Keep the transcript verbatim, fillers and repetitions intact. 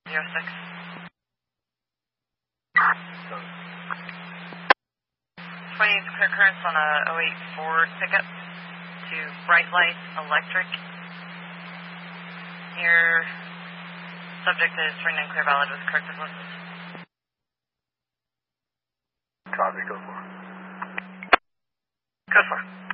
zero six. twenty clear currents on a oh eight Ford pickup to Bright Light Electric. Your subject is turning clear valid with correct influences. Copy, go for it. Go for it.